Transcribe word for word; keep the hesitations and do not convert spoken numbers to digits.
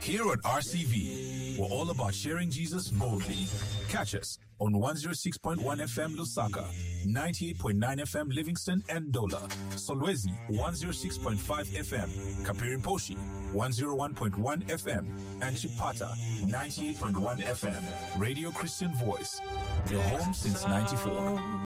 Here at R C V, we're all about sharing Jesus boldly. Catch us on one oh six point one F M Lusaka, ninety-eight point nine F M Livingston and Dola, Solwezi one oh six point five F M, Kapiri-Poshi one oh one point one F M, and Chipata ninety-eight point one F M. Radio Christian Voice, your home since ninety-four.